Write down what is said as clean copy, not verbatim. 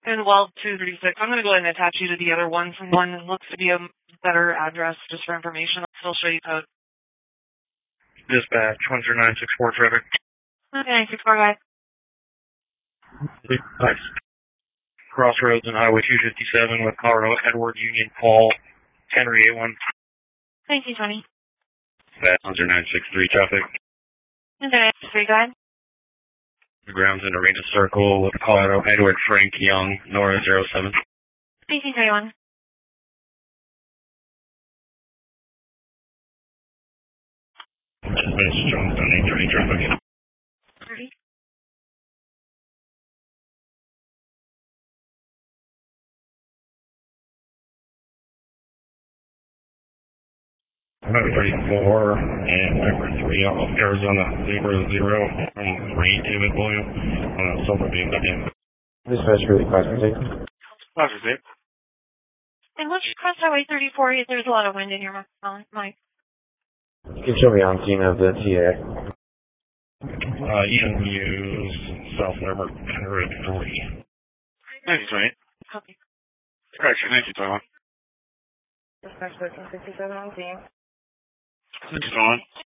And well, 236. I'm going to go ahead and attach you to the other one. One looks to be a better address just for information. I'll still show you code. Dispatch 10964 traffic. Okay, 964 guys. Nice. Crossroads and Highway 257 with Colorado Edward Union Paul Henry A1. Thank you, Tony. Dispatch 10963 traffic. Okay, 3 guys. The ground's in Arena Circle with Colorado Edward Frank Young, Nora 07. PC 31. Dispatch Johnstown 830 traffic. 30. Highway 34 and Highway 3 off Arizona 00 from 3 David William on a silver BMW. Dispatch really fast. Roger, Dave. And let's cross Highway 34. There's a lot of wind in here, Mike. You can show me on scene of the TA. Ethan Hughes, South River, Henry 3. Thank you, Tony. Copy. Correction, thank you, Tony. Dispatch 1367 on scene. Thank you, Tony.